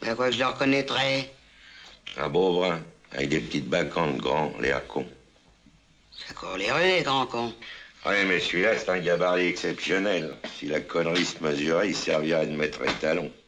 À quoi je le reconnaîtrais? Un beau brun, avec des petites bacchantes grands, l'air con. C'est encore les rues, les grands cons. Oui, mais celui-là, c'est un gabarit exceptionnel. Si la connerie se mesurait, il servirait de maître étalon.